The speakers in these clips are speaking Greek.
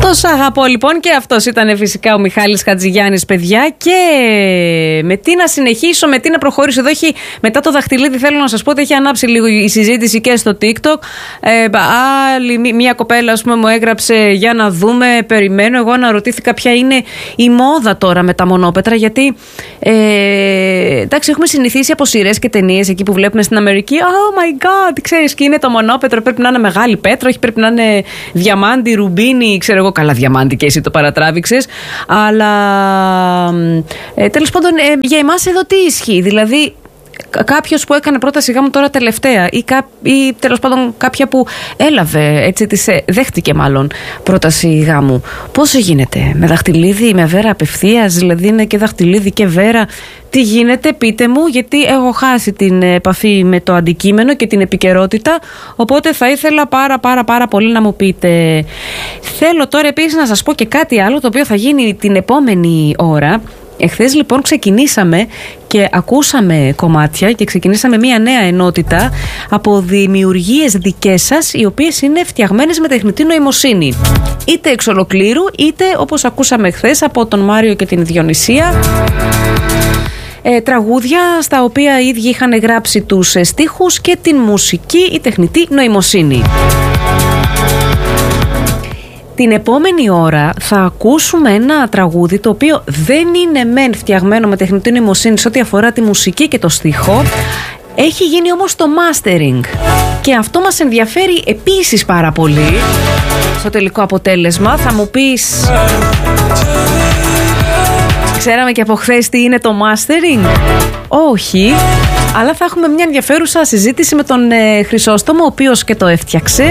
Τους αγαπώ λοιπόν, και αυτός ήταν φυσικά ο Μιχάλης Χατζηγιάννης, παιδιά. Και με τι να συνεχίσω, με τι να προχωρήσω. Εδώ έχει, μετά το δαχτυλίδι, θέλω να σας πω ότι έχει ανάψει λίγο η συζήτηση και στο TikTok. Μία κοπέλα, ας πούμε, μου έγραψε για να δούμε, περιμένω. Εγώ αναρωτήθηκα ποια είναι η μόδα τώρα με τα μονόπετρα, γιατί εντάξει, έχουμε συνηθίσει από σειρές και ταινίες εκεί που βλέπουμε στην Αμερική. Oh my god, ξέρεις, και είναι το μονόπετρο, πρέπει να είναι μεγάλη πέτρα, όχι πρέπει να είναι διαμάντι, ρουμπίνι, ξέρω εγώ. Καλά, διαμάντι και εσύ το παρατράβηξες. Αλλά τέλος πάντων, για εμάς εδώ τι ισχύει? Δηλαδή, κάποιος που έκανε πρόταση γάμου τώρα τελευταία, ή τέλος πάντων κάποια που έλαβε, έτσι, δέχτηκε μάλλον πρόταση γάμου. Πόσο γίνεται? Με δαχτυλίδι, με βέρα απευθείας? Δηλαδή είναι και δαχτυλίδι και βέρα? Τι γίνεται? Πείτε μου, γιατί έχω χάσει την επαφή με το αντικείμενο και την επικαιρότητα, οπότε θα ήθελα πάρα πολύ να μου πείτε. Θέλω τώρα επίσης να σας πω και κάτι άλλο, το οποίο θα γίνει την επόμενη ώρα. Εχθές λοιπόν ξεκινήσαμε και ακούσαμε κομμάτια και ξεκινήσαμε μια νέα ενότητα από δημιουργίες δικές σας, οι οποίες είναι φτιαγμένες με τεχνητή νοημοσύνη. Είτε εξ ολοκλήρου, είτε όπως ακούσαμε χθες από τον Μάριο και την Διονυσία, τραγούδια στα οποία οι ίδιοι είχαν γράψει τους στίχους και την μουσική, η τεχνητή νοημοσύνη. Την επόμενη ώρα θα ακούσουμε ένα τραγούδι το οποίο δεν είναι μεν φτιαγμένο με τεχνητή νοημοσύνη σε ό,τι αφορά τη μουσική και το στίχο. Έχει γίνει όμως το mastering και αυτό μας ενδιαφέρει επίσης πάρα πολύ στο τελικό αποτέλεσμα. Θα μου πεις, ξέραμε και από χθες τι είναι το mastering? Όχι, αλλά θα έχουμε μια ενδιαφέρουσα συζήτηση με τον Χρυσόστομο, ο οποίος και το έφτιαξε.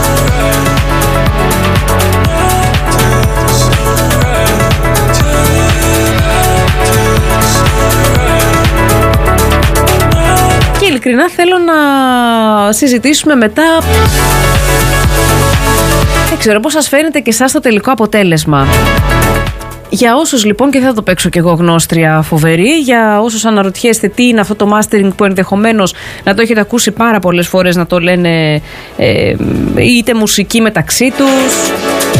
Ειλικρινά θέλω να συζητήσουμε μετά. Δεν ξέρω πώς σας φαίνεται και εσάς το τελικό αποτέλεσμα. Για όσους λοιπόν, και θα το παίξω κι εγώ γνώστρια φοβερή, για όσους αναρωτιέστε τι είναι αυτό το mastering, που ενδεχομένως να το έχετε ακούσει πάρα πολλές φορές να το λένε είτε μουσική μεταξύ τους.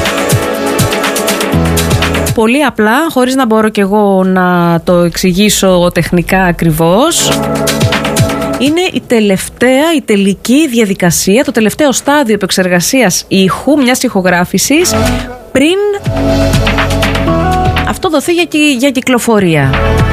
Πολύ απλά, χωρίς να μπορώ κι εγώ να το εξηγήσω τεχνικά ακριβώς, είναι η τελική διαδικασία, το τελευταίο στάδιο επεξεργασίας ήχου, μιας ηχογράφησης, πριν αυτό δοθεί για κυκλοφορία.